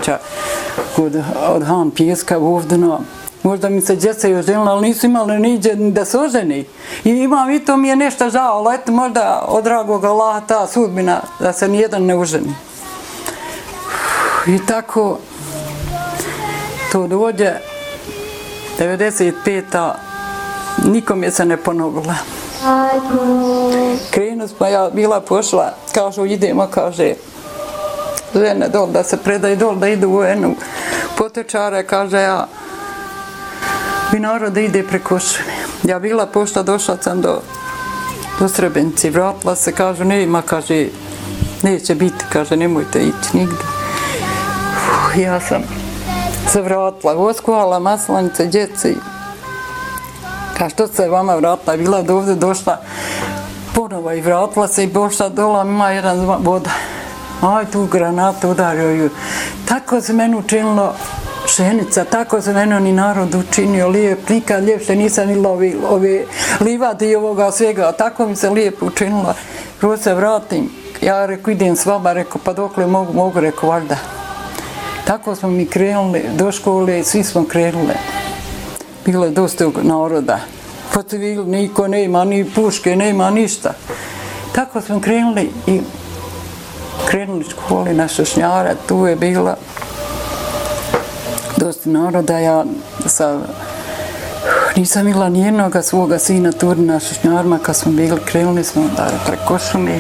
Ivanovića od Han Pijeska ovdje. Možda mi se djeca još želila, ali nisu imali niđe da se oženi. I imam i to mi je nešto žao, ali eto možda od dragog Allaha ta sudbina da se nijedan ne oženi. I tako to dođe 95. Nikom je se ne ponovila. Krenu smo, ja bila pošla, kažu idemo, kaže žene dol da se predaju dol, da idu u jednu potečare, kaže ja bi narod da ide preko Šume. Ja bila pošla, došla sam do Srebrenice, vratila se, kažu nema, kaže neće biti, kaže nemojte ići nigdje. Ja sam se vratila, oskvala maslanice, djeci. Ka što se vama vratila, bila do ovdje došla ponovo i vratila se i pošla dola, ima jedan voda. Aj, tu granatu udario. Tako se meni učinilo Šenica, tako se meni ni narod učinio lijep, nikad ljepše nisam vidjela ove livade i ovoga svega, tako mi se lijepo učinilo. Prvo se vratim, ja reku idem s vama, reku pa dokle mogu, reku valjda. Tako smo mi krenuli do škole i svi smo krenuli. Bilo je dosta naroda. Po civilu niko nema, ni puške, nema ništa. Tako smo krenuli i krenuli školi na Šušnjara, tu je bila dosta naroda. Ja nisam imala nijednoga svoga sina tu na Šušnjarima, kad smo bili, krenuli smo preko Šume.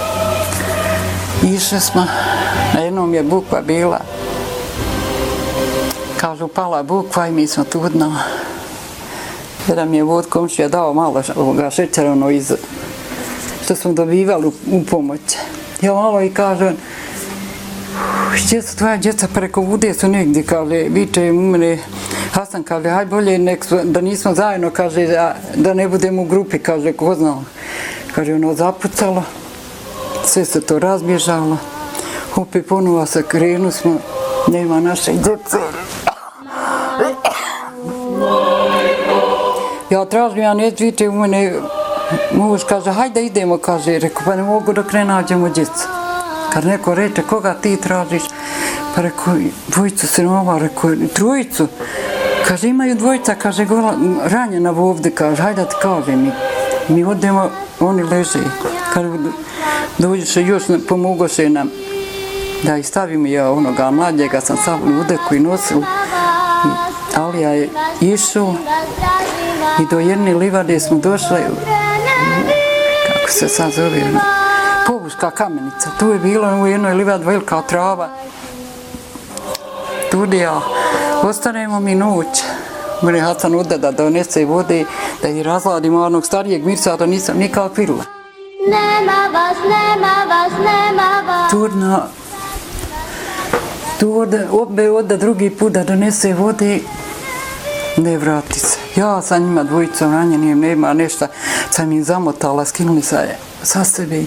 Išli smo, na jednom je bukva bila. Kažu, pala bukva i mi smo tu dna. Jedan mi je vod komšija dao malo šećera što smo dobivali u pomoć. Ja malo i kažem, gdje su tvoja djeca preko vode su negdje, kaže, viče u mene, Hasan kaže, haj bolje da nismo zajedno, kaže, da ne budemo u grupi, kaže, ko znao. Kaže, ono zapucalo, sve se to razbježalo, opet ponovo se krenu smo, nema naše djece. Ja tražim, ja neću viče u mene, muž kaže, hajde idemo, kaže, reku, pa ne mogu dok ne nađemo djecu. Kad neko reče, koga ti tražiš? Pa reku, dvojicu sinova, reku, trojicu. Kaže, imaju dvojica, kaže, ranjena ovdje, kaže, hajde da ti kažem. Mi odemo, oni leže. Kaže, dođeše još, pomogoše nam da ih stavimo, ja onoga mlađega sam stavila u udeku i nosila. Alija je išao i do jedne livade smo došli, kako se sad zove, Povuška kamenica. Tu je bilo u jednoj livadi velika trava. Tu ja ostanemo mi noć. Mene Hasan ude da donese vode, da ih razladimo onog starijeg mirca, da nisam nikak vidjela. Nema vas, nema vas, nema vas. Tu ode drugi put da donese vode, ne vrati se. Ja sam njima dvojicom ranjenim, nema nešto, sam im zamotala, skinuli sa sebe.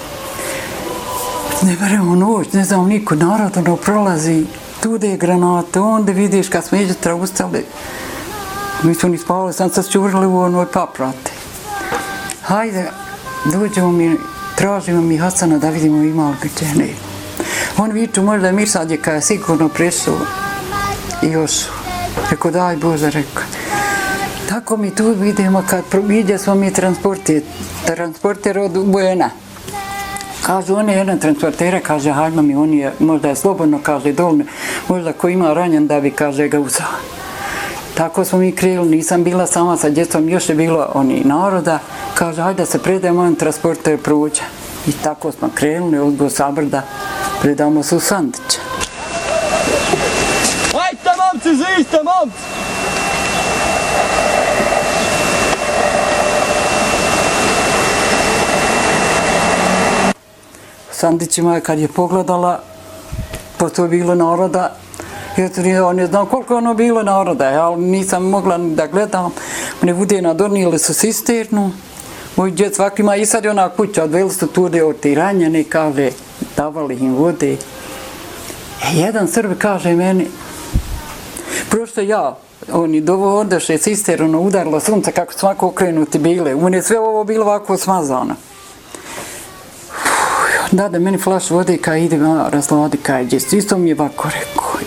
Ne veremo noć, ne znam, niko narodno prolazi, tu je granata, onda vidiš kad smo iđetra ustali, mi smo ni spavali, sam se čurili u onoj paprate. Hajde, dođemo mi, tražimo mi Hasana da vidimo ima li gdje ne. On viču, možda je Mirsad je kada je sigurno prešao i još. Rekao, daj Bože, rekao. Tako mi tu vidimo kad vidje smo mi transporter od Bojena. Kažu, on je jedan transportera, kaže, hajmo mi, on je, možda je slobodno, kaže, dolno, možda ko ima ranjen da bi, kaže, ga uzao. Tako smo mi krenuli, nisam bila sama sa djecom, još je bilo oni naroda, kaže, hajde da se predajemo, on transporter prođe. I tako smo krenuli od Gosabrda, predamo se u Sandića. Hajte, momci, ziste, momci! Sandićima kad je pogledala, pa to je bilo naroda, ja ne znam koliko ono bilo naroda, ja nisam mogla da gledam, mene Vudena donijeli su cisternu, moj djec svaki ima i sad je ona kuća, odveli su tude od ti ranjene, kaže, davali im vode. Jedan Srbi kaže meni, prošto ja, oni dovodeše cisternu, udarilo sunce kako su ovako okrenuti bile, u mene sve ovo bilo ovako smazano. Dade meni flaš vode kaj idem razladi kaj djeci. Isto mi je ovako rekao.